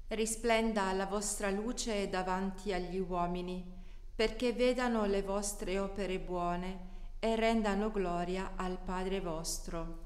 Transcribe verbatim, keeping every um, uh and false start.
Risplenda la vostra luce davanti agli uomini, perché vedano le vostre opere buone e rendano gloria al Padre vostro.